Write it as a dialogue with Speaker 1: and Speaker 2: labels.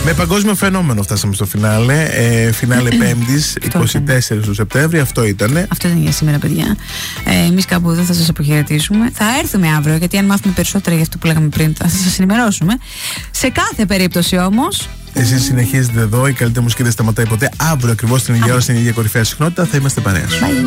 Speaker 1: Με παγκόσμιο φαινόμενο φτάσαμε στο φινάλε. Φινάλε Πέμπτης, 24 του Σεπτέμβρη. Αυτό ήταν.
Speaker 2: Αυτό ήταν για σήμερα, παιδιά. Εμείς κάπου εδώ θα σας αποχαιρετήσουμε. Θα έρθουμε αύριο, γιατί αν μάθουμε περισσότερα για αυτό που λέγαμε πριν, θα σας ενημερώσουμε. Σε κάθε περίπτωση όμως.
Speaker 1: Εσείς συνεχίζετε εδώ. Η καλύτερη μουσική δεν σταματάει ποτέ. Αύριο ακριβώς την ίδια ώρα, στην ίδια κορυφαία συχνότητα, θα είμαστε παρέα.